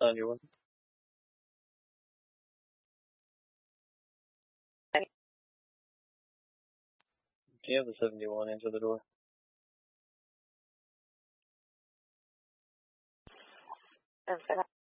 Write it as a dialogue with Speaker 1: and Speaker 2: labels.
Speaker 1: On your one. Do you have the 71 answer the door?
Speaker 2: And